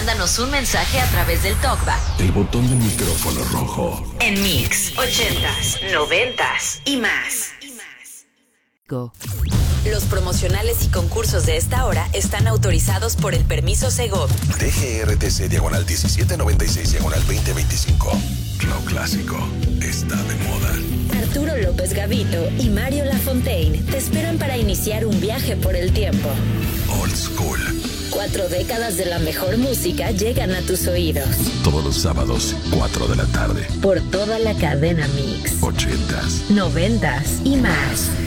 mándanos un mensaje a través del TalkBack. El botón del micrófono rojo. En Mix 80s, 90s y más. Go. Los promocionales y concursos de esta hora están autorizados por el permiso Segov. TGRTC /1796/2025. Lo clásico está de moda. Arturo López Gavito y Mario Lafontaine te esperan para iniciar un viaje por el tiempo. Old School. 4 décadas de la mejor música llegan a tus oídos. Todos los sábados, 4 de la tarde. Por toda la cadena Mix. 80s. 90s y más.